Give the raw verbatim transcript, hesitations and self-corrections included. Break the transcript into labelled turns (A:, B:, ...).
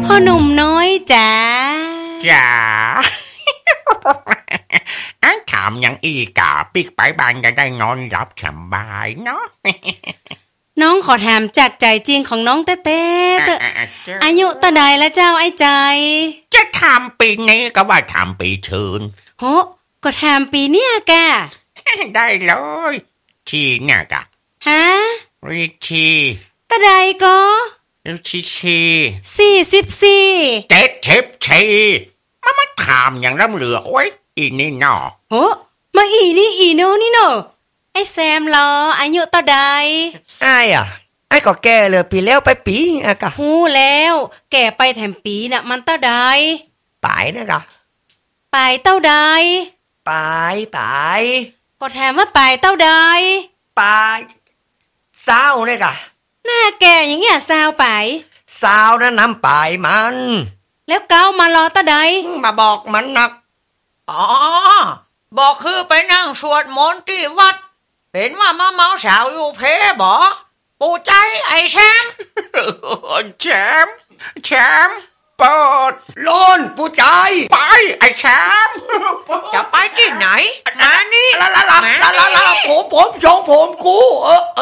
A: พ่อหนุ่มน้อยจ๋า
B: จ๋า อันถามยังอีกาปิกไปบ้านจะได้นอนหลับสบายเนาะ
A: น้องขอถามจากใจจริงของน้องเต้เต้อายุตาใดแล้วเจ้าไอ้ใจ
B: จะทำปีนี้ก็ว่าทำปีเชิญ
A: โหก็ทำปีเนี้ยแก
B: ได้เลยชีเนี่ยกะ
A: ฮะ
B: ริชี
A: ตาใดก็
B: ริชีชี
A: สี่สิบสี่
B: เจ็ดสิบชีมามาถามอย่างร่ำเหลือโอ้ยอีนี่นอ
A: โหมาอีนี่อีโนนี่เนาะไอ้แซมรออายุตาใด
C: ไอ้อ่ะไอ้ก็แก่เลยปีแล้วไปปีอะกะ
A: ฮู้แล้วแก่ไปแถมปีน่ะมันตาใด
C: ปลายนะกะ
A: ปลายเต้าใด
C: ปลายปลาย
A: ก็แถมว่าปลายเต้าใด
C: ปลายสาวเนี่ยกะ
A: หน้าแก่อย่างเงี้ยสาวปลาย
C: สาวนะน้ำปลายมัน
A: แล้วเก้ามารอตาใด
C: มาบอกมันนัก
D: อ๋อบอกคือไปนั่งสวดมนต์ที่วัดเห็นว่ามาเมาสาวอยู่เพบ่ปูใจไอ้แชมป์
B: แชมป์แชมป์เปิด
C: โลนปูใจ
B: ไปไอ้แชมป์
D: จะไปที่ไหนมานี่
C: ละละละละละผมผมชงผมกูเออ